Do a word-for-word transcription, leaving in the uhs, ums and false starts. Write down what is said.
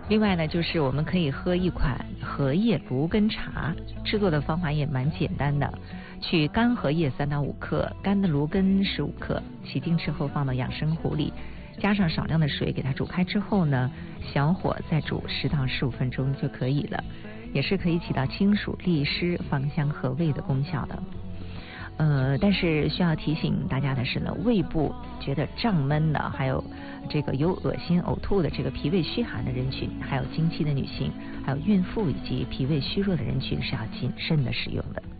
另外呢，就是我们可以喝一款荷叶芦根茶，制作的方法也蛮简单的。取干荷叶三到五克，干的芦根十五克，洗净之后放到养生壶里，加上少量的水给它煮开之后呢，小火再煮十到十五分钟就可以了，也是可以起到清暑利湿、芳香和胃的功效的。呃，但是需要提醒大家的是呢，胃部觉得胀闷的，还有这个有恶心、呕吐的这个脾胃虚寒的人群，还有经期的女性，还有孕妇以及脾胃虚弱的人群是要谨慎的使用的。